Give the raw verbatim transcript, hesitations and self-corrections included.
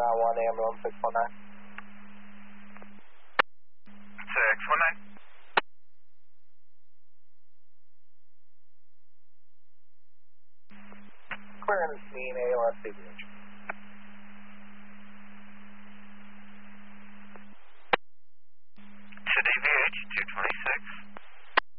nine one, ambulance six one nine. six one nine. Clearance mean A L S C B H.